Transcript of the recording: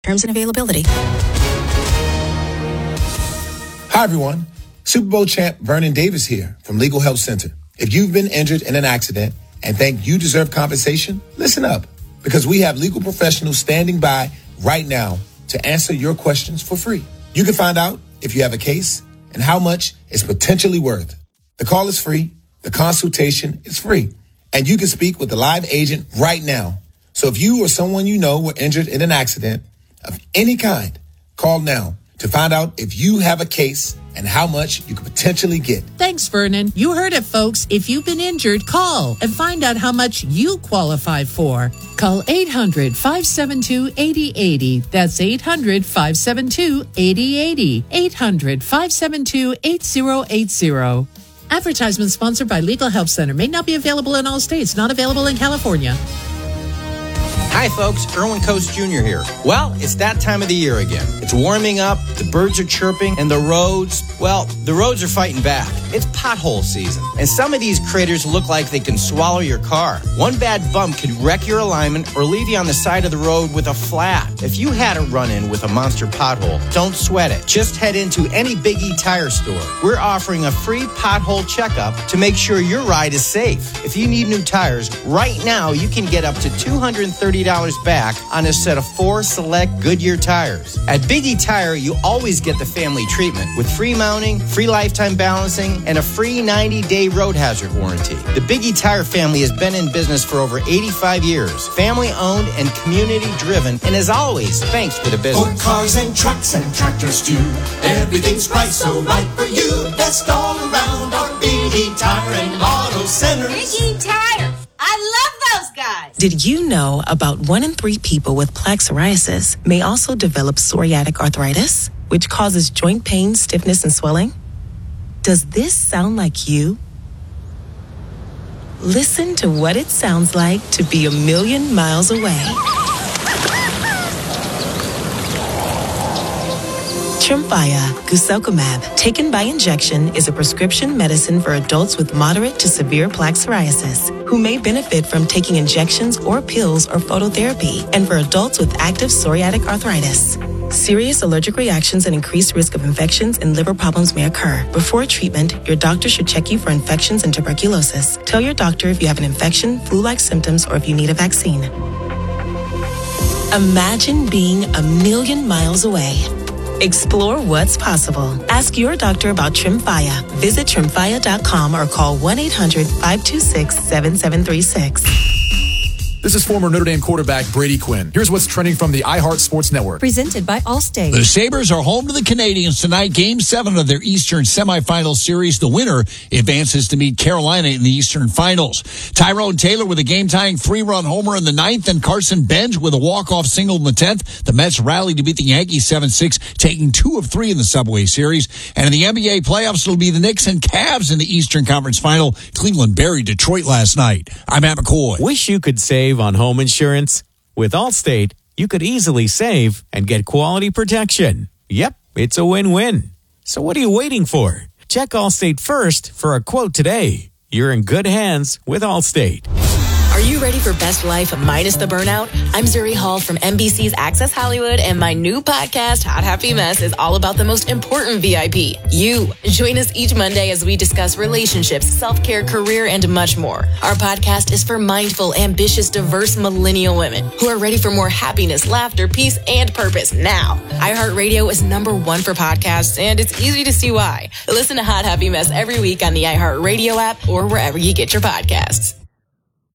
Terms and availability. Hi, everyone. Super Bowl champ Vernon Davis here from Legal Help Center. If you've been injured in an accident and think you deserve compensation, listen up, because we have legal professionals standing by right now to answer your questions for free. You can find out if you have a case and how much it's potentially worth. The call is free. The consultation is free. And you can speak with a live agent right now. So if you or someone you know were injured in an accident of any kind, call now to find out if you have a case and how much you could potentially get. Thanks, Vernon. You heard it, folks. If you've been injured, call and find out how much you qualify for. Call 800-572-8080. That's 800-572-8080. 800-572-8080. Advertisement sponsored by Legal Help Center. May not be available in all states. Not available in California. Hi, folks. Erwin Coast Jr. here. Well, it's that time of the year again. It's warming up, the birds are chirping, and the roads are fighting back. It's pothole season, and some of these critters look like they can swallow your car. One bad bump could wreck your alignment or leave you on the side of the road with a flat. If you had a run-in with a monster pothole, don't sweat it. Just head into any Big E tire store. We're offering a free pothole checkup to make sure your ride is safe. If you need new tires, right now you can get up to $230 back on a set of 4 select Goodyear tires. At Big E Tire, you always get the family treatment with free mounting, free lifetime balancing, and a free 90-day road hazard warranty. The Big E Tire family has been in business for over 85 years. Family-owned and community-driven, and as always, thanks for the business. For cars and trucks and tractors too, everything's priced so right for you. Best all around our Big E Tire and Auto Centers. Big E Tire. I love those guys. Did you know about 1 in 3 people with plaque psoriasis may also develop psoriatic arthritis, which causes joint pain, stiffness, and swelling? Does this sound like you? Listen to what it sounds like to be a million miles away. Tremfya guselkumab, taken by injection, is a prescription medicine for adults with moderate to severe plaque psoriasis who may benefit from taking injections or pills or phototherapy, and for adults with active psoriatic arthritis. Serious allergic reactions and increased risk of infections and liver problems may occur. Before treatment, your doctor should check you for infections and tuberculosis. Tell your doctor if you have an infection, flu-like symptoms, or if you need a vaccine. Imagine being a million miles away. Explore what's possible. Ask your doctor about Tremfya. Visit Tremfya.com or call 1-800-526-7736. This is former Notre Dame quarterback Brady Quinn. Here's what's trending from the iHeart Sports Network. Presented by Allstate. The Sabres are home to the Canadiens tonight. Game 7 of their Eastern semifinal series. The winner advances to meet Carolina in the Eastern Finals. Tyrone Taylor with a game-tying 3-run homer in the 9th, and Carson Bench with a walk-off single in the 10th. The Mets rallied to beat the Yankees 7-6, taking 2 of 3 in the Subway Series. And in the NBA playoffs, it'll be the Knicks and Cavs in the Eastern Conference Final. Cleveland buried Detroit last night. I'm Matt McCoy. Wish you could save on home insurance? With Allstate, you could easily save and get quality protection. Yep, it's a win-win. So what are you waiting for? Check Allstate first for a quote today. You're in good hands with Allstate. Are you ready for best life minus the burnout? I'm Zuri Hall from NBC's Access Hollywood, and my new podcast, Hot Happy Mess, is all about the most important VIP, you. Join us each Monday as we discuss relationships, self-care, career, and much more. Our podcast is for mindful, ambitious, diverse millennial women who are ready for more happiness, laughter, peace, and purpose now. iHeartRadio is #1 for podcasts, and it's easy to see why. Listen to Hot Happy Mess every week on the iHeartRadio app or wherever you get your podcasts.